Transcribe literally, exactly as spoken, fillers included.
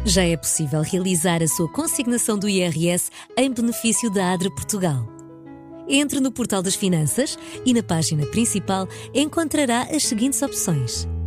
Já é possível realizar a sua consignação do I R S em benefício da ADRE Portugal. Entre no portal das Finanças e na página principal encontrará as seguintes opções: